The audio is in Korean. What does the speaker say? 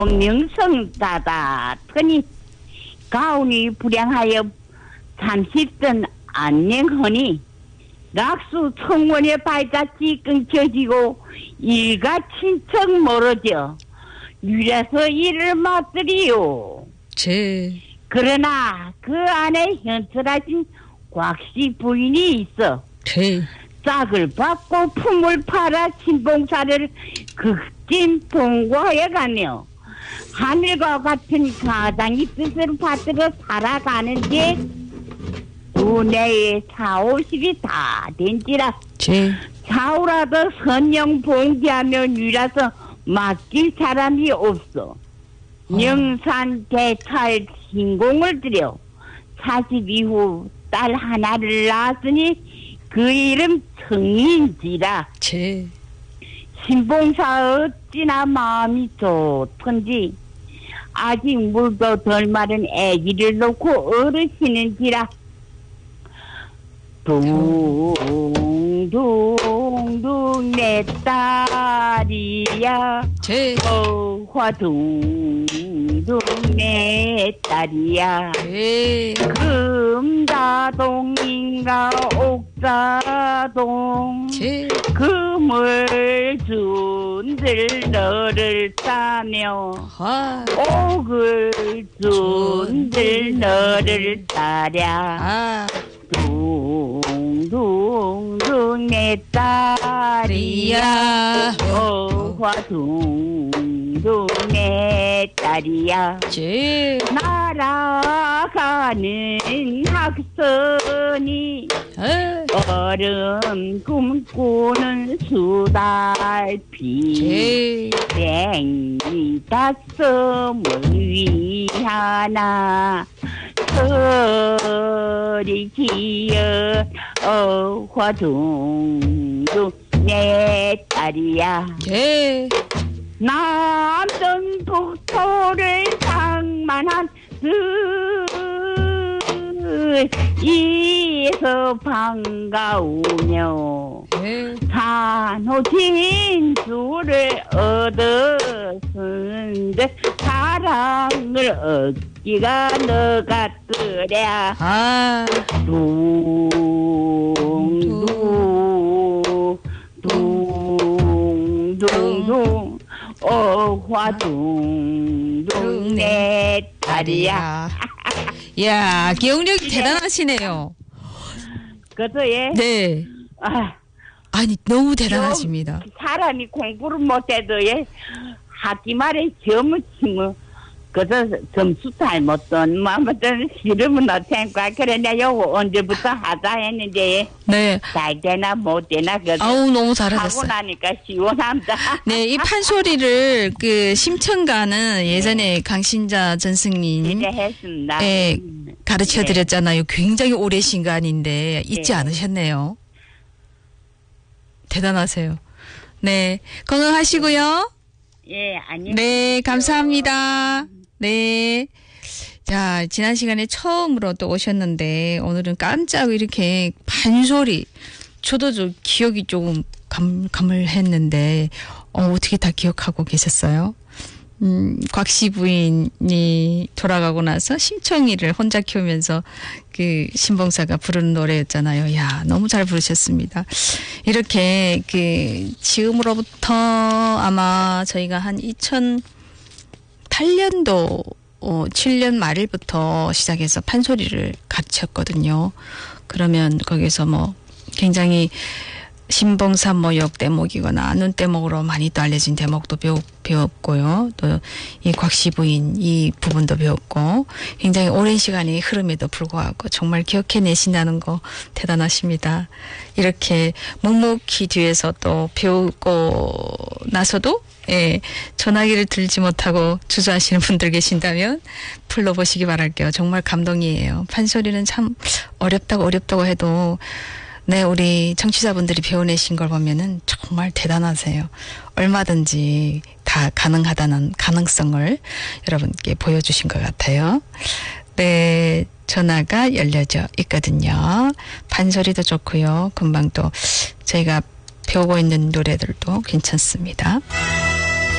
명성다다더니 가온이 불량하여 잠시던 안녕하니 낙수 청원의 발자취 끊겨지고 일가 친척 멀어져 유래서 일을 맡으리요. 그러나 그 안에 현철하신 곽씨 부인이 있어 짝을 받고 품을 팔아 신봉사를 극진 통과해 가며 하늘과 같은 가장이 뜻을 받들어 살아가는 게 두뇌의 사오십이 다 된지라 사오라도 선영 봉기하며 유라서 맡길 사람이 없어. 명산 대찰 신공을 들여 40 이후 딸 하나를 낳았으니 그 이름 성인지라. 신봉사 어찌나 마음이 좋던지 아직 물도 덜 마른 아기를 놓고 어르시는지라. 둥둥둥 내 딸이야 화둥둥 내 딸이야 금자동인가 옥자동 금을 준들 너를 따며 옥을 준들 너를 따랴 둥둥둥 내 딸이야 화둥둥 내 딸이야 날아가는 학선이 얼음 꿈꾸는 수달비 땡이 다섯을 위하나 소리지어 화둥둥 내 딸이야 남던 북토를 장만한 이에서 반가우며 산호진주를 얻었은데 사랑을 얻기가 너 같으랴 둥둥둥 화둥둥 내 딸이야. 야, 기억력이 대단하시네요. 그래서 예. 네. 아니 너무 대단하십니다. 사람이 공부를 못해도 예 학기 말에 점을 치면 그래서 점수 잘못던 마음은 싫으면 어떻게 그래 내가 요거 언제부터 하자 했는데 네. 잘 되나 못 되나 그래서 아우 너무 잘하셨어요. 하고 나니까 시원합니다. 네, 이 판소리를 그 심청가는 예전에 강신자 전승님 했습니다. 네, 가르쳐 드렸잖아요. 굉장히 오래 신간인데 잊지 않으셨네요. 대단하세요. 네, 건강하시고요. 예, 안녕. 네, 감사합니다. 네. 자, 지난 시간에 처음으로 또 오셨는데, 오늘은 깜짝 이렇게 판소리, 저도 좀 기억이 조금 가물했는데, 어떻게 다 기억하고 계셨어요? 곽씨 부인이 돌아가고 나서 심청이를 혼자 키우면서 그 신봉사가 부르는 노래였잖아요. 야, 너무 잘 부르셨습니다. 이렇게 지금으로부터 아마 저희가 한 2008년도 7년 말일부터 시작해서 판소리를 가르쳤거든요. 그러면 거기서 뭐 굉장히 신봉사 모욕 대목이거나 눈대목으로 많이 또 알려진 대목도 배웠고요. 또 이 곽씨 부인 이 부분도 배웠고 굉장히 오랜 시간이 흐름에도 불구하고 정말 기억해내신다는 거 대단하십니다. 이렇게 묵묵히 뒤에서 또 배우고 나서도 전화기를 들지 못하고 주저하시는 분들 계신다면 불러보시기 바랄게요. 정말 감동이에요. 판소리는 참 어렵다고 해도 네, 우리 청취자분들이 배워내신 걸 보면은 정말 대단하세요. 얼마든지 다 가능하다는 가능성을 여러분께 보여주신 것 같아요. 네, 전화가 열려져 있거든요. 판소리도 좋고요. 금방 또 저희가 배우고 있는 노래들도 괜찮습니다.